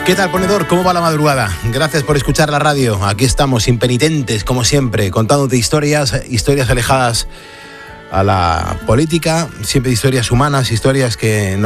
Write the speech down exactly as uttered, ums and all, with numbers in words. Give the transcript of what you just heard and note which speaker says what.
Speaker 1: ¿Qué tal, ponedor? ¿Cómo va la madrugada? Gracias por escuchar la radio. Aquí estamos, impenitentes, como siempre, contándote historias, historias alejadas a la política, siempre historias humanas, historias que